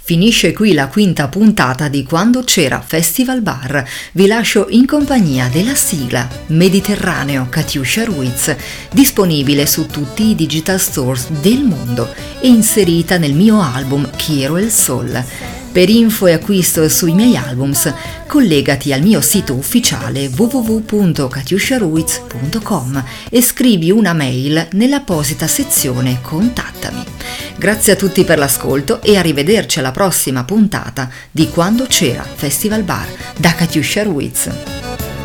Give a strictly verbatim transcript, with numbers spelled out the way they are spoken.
Finisce qui la quinta puntata di Quando c'era Festival Bar. Vi lascio in compagnia della sigla Mediterraneo Katiuscia Ruiz, disponibile su tutti i digital stores del mondo e inserita nel mio album Quiero el Sol. Per info e acquisto sui miei albums, collegati al mio sito ufficiale w w w punto katiuscia ruiz punto com e scrivi una mail nell'apposita sezione Contattami. Grazie a tutti per l'ascolto e arrivederci alla prossima puntata di Quando c'era Festival Bar da Katiuscia Ruiz.